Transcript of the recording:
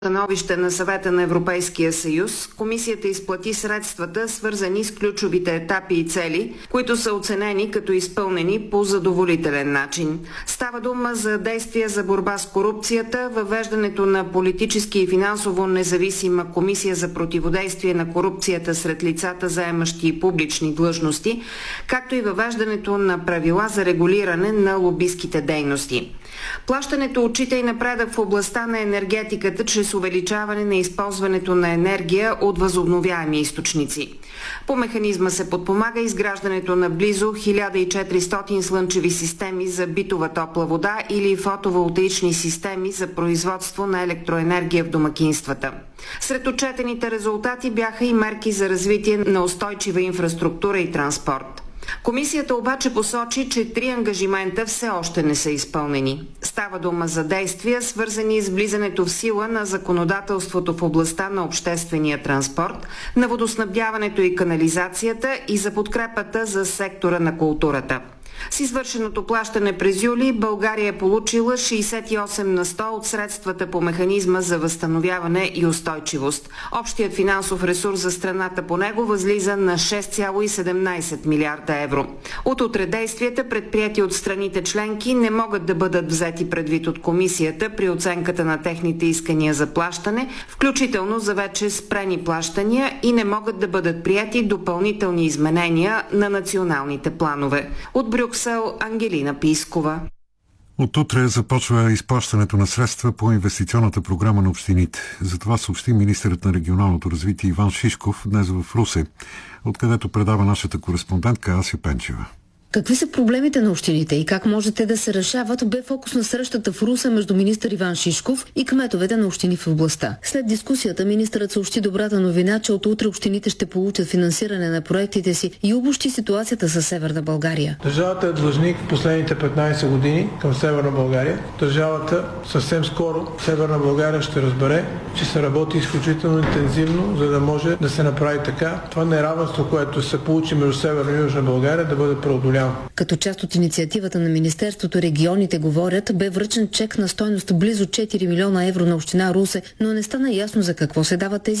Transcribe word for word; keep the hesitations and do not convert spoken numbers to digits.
становище на Съвета на Европейския съюз, Комисията изплати средствата, свързани с ключовите етапи и цели, които са оценени като изпълнени по задоволителен начин. Става дума за действия за борба с корупцията, въвеждането на политически и финансово независима комисия за противодействие на корупцията сред лицата, заемащи публични длъжности, както и въвеждането на правила за регулиране на лобистките дейности. Плащането отчита и напредък в областта на енергетиката чрез увеличаване на използването на енергия от възобновяеми източници. По механизма се подпомага изграждането на близо хиляда и четиристотин слънчеви системи за битова топла вода или фотоволтаични системи за производство на електроенергия в домакинствата. Сред отчетените резултати бяха и мерки за развитие на устойчива инфраструктура и транспорт. Комисията обаче посочи, че три ангажимента все още не са изпълнени. Става дума за действия, свързани с влизането в сила на законодателството в областта на обществения транспорт, на водоснабдяването и канализацията и за подкрепата за сектора на културата. С извършеното плащане през юли България е получила шейсет и осем на сто от средствата по механизма за възстановяване и устойчивост. Общият финансов ресурс за страната по него възлиза на шест цяло и седемнадесет милиарда евро. От утре действията, предприети от страните членки, не могат да бъдат взети предвид от комисията при оценката на техните искания за плащане, включително за вече спрени плащания, и не могат да бъдат приети допълнителни изменения на националните планове. От Брюксел Ангелина Пискова. От утре започва изплащането на средства по инвестиционната програма на общините. За това съобщи министърът на регионалното развитие Иван Шишков днес в Русе, откъдето предава нашата кореспондентка Ася Пенчева. Какви са проблемите на общините и как може те да се решават, бе фокус на срещата в Русе между министър Иван Шишков и кметовете на общини в областта. След дискусията министърът съобщи добрата новина, че от утре общините ще получат финансиране на проектите си и обобщи ситуацията със Северна България. Държавата е длъжник в последните петнадесет години към Северна България. Държавата съвсем скоро Северна България ще разбере, че се работи изключително интензивно, за да може да се направи така това неравенство, което се получи между Северна и Южна България, да бъде преодоляно. Като част от инициативата на Министерството регионите говорят, бе връчен чек на стойност близо четири милиона евро на община Русе, но не стана ясно за какво се дават тези